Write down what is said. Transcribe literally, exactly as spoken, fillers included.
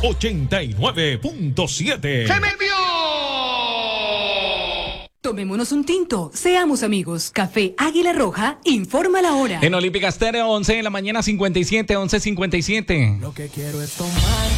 ochenta y nueve punto siete. ¡Se me envió! Tomémonos un tinto, seamos amigos. Café Águila Roja, informa la hora. En Olímpica Estéreo, once de la mañana, cincuenta y siete, once cincuenta y siete. Lo que quiero es tomar.